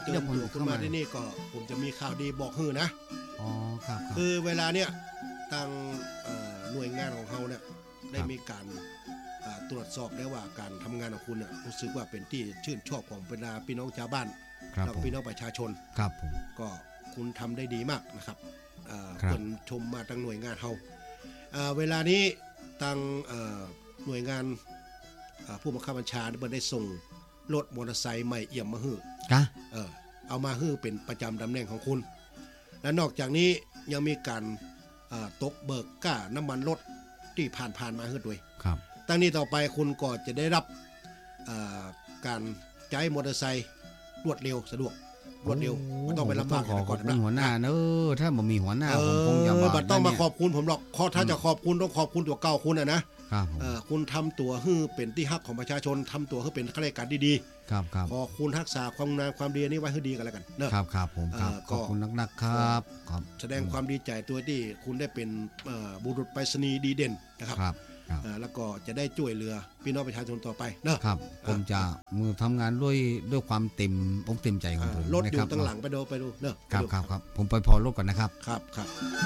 เติมตัวขึ้นมาที่นี่ก็ผมจะมีข่าวดีบอกฮือนะอ๋อครับคือเวลาเนี่ยทางหน่วยงานของเขาเนี่ยได้มีการตรวจสอบได้ว่าการทำงานของคุณเนี่ยรู้สึกว่าเป็นที่ชื่นชอบของบรรดาพี่น้องชาวบ้านแล้วก็พี่น้องประชาชนครับผมก็คุณทำได้ดีมากนะครับคนชมมาทางหน่วยงานเขาเวลานี้ทางหน่วยงานผู้บังคับบัญชาได้ส่งรถมอเตอร์ไซค์ใหม่เอี่ยมมาฮื้อเอามาฮื้อเป็นประจำตำแหน่งของคุณและนอกจากนี้ยังมีการตกเบิกค่าน้ำมันรถที่ผ่านมาฮื้อด้วยครับตั้งนี้ต่อไปคุณก็จะได้รับการใช้มอเตอร์ไซค์รวดเร็วสะดวกรวดเร็วไม่ต้องไปลำบากก่อนนะหัวหน้าถ้าบ่มีหัวหน้าผมคงจะบ่ต้องมาขอบคุณผมหรอกถ้าจะขอบคุณต้องขอบคุณตัวเก่าคุณนะคุณทำตัวให้เป็นที่ฮักของประชาชนทำตัวให้เป็นข้าราชการดีๆครับขอคุณรักษาความงามความดีนี้ไว้ให้ดีกันแล้วกันเนอะครับผมขอบคุณนักๆครับแสดงความดีใจตัวที่คุณได้เป็นบุรุษไปรษณีย์ดีเด่นนะครับแล้วก็จะได้ช่วยเหลือพี่น้องประชาชนต่อไปเนอะครับผมจะมือทำงานด้วยความเต็มอกเต็มใจของผมรถอยู่ตั้งหลังไปดูเนอะครับผมไปพอรถก่อนนะครับครับ